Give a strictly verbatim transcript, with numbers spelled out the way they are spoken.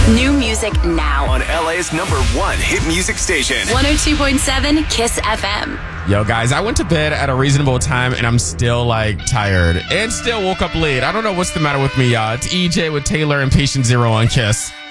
New music now on L A's number one hit music station. one oh two point seven Kiss F M. Yo, guys, I went to bed at a reasonable time, and I'm still, like, tired. And still woke up late. I don't know what's the matter with me, y'all. It's E J with Taylor and Patient Zero on Kiss.